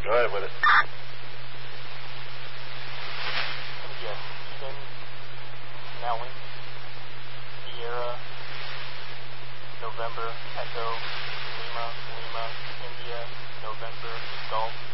Go ahead with it. Yes, Eden, Nelly, Sierra, November, Echo, Lima, India, November, Golf,